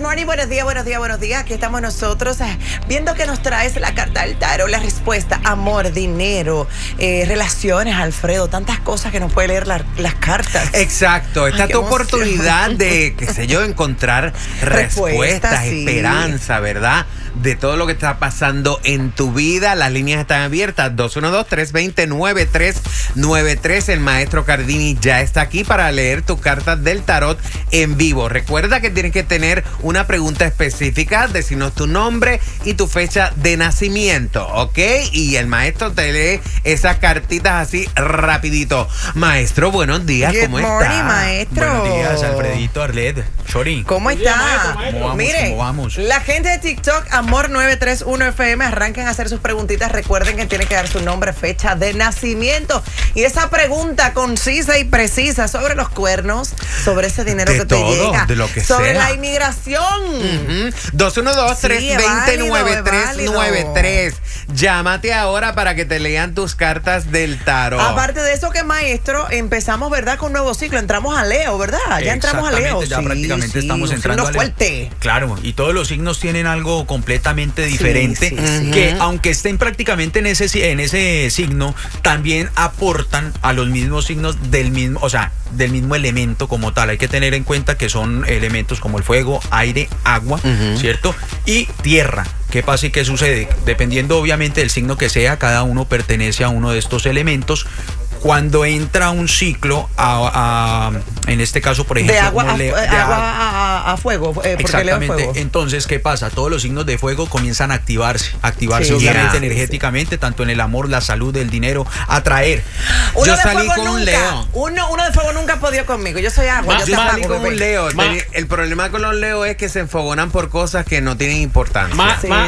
morning, buenos días, buenos días, buenos días. Aquí estamos nosotros viendo que nos traes la carta del tarot, la respuesta, amor, dinero, relaciones, Alfredo, tantas cosas que nos puede leer las cartas. Exacto, esta es tu oportunidad de, qué sé yo, encontrar respuestas, sí. esperanza, ¿verdad? De todo lo que está pasando en tu vida. Las líneas están abiertas, 212-320-9393. El maestro Cardini ya está aquí para leer tus cartas del tarot en vivo. Recuerda que tienes que tener una pregunta específica, decirnos tu nombre y tu fecha de nacimiento, ¿ok? Y el maestro te lee esas cartitas así rapidito. Maestro, buenos días, ¿cómo está? Maestro. Buenos días, Alfredito, Arlet, Chori. ¿Cómo está? ¿Cómo vamos? Mire, ¿Cómo vamos? La gente de TikTok, Amor 931 FM, arranquen a hacer sus preguntitas. Recuerden que tienen que dar su nombre, fecha de nacimiento. Y esa pregunta concisa y precisa sobre los cuernos, sobre ese dinero De que te todo, llega, de lo que sobre sea. la inmigración. 212-320-9393. Llámate ahora para que te lean tus cartas del tarot. Aparte de eso, que maestro, empezamos, ¿verdad? Con un nuevo ciclo. Entramos a Leo, ¿verdad? Ya entramos a Leo. Ya prácticamente estamos entrando a Leo. Fuerte. Claro, y todos los signos tienen algo completamente diferente, que aunque estén prácticamente en ese signo, también aportan a los mismos signos del mismo, o sea, del mismo elemento como tal. Hay que tener en cuenta que son elementos como el fuego, aire, agua, ¿cierto? Y tierra. ¿Qué pasa y qué sucede? Dependiendo obviamente del signo que sea, cada uno pertenece a uno de estos elementos. Cuando entra un ciclo, en este caso, por ejemplo, de agua a fuego, porque exactamente. Leo fuego. Entonces, ¿qué pasa? Todos los signos de fuego comienzan a activarse obviamente energéticamente, tanto en el amor, la salud, el dinero, atraer. Yo salí con un Leo. Uno de fuego nunca ha podido conmigo. Yo soy agua. Yo salí con un Leo. El problema con los Leos es que se enfogonan por cosas que no tienen importancia.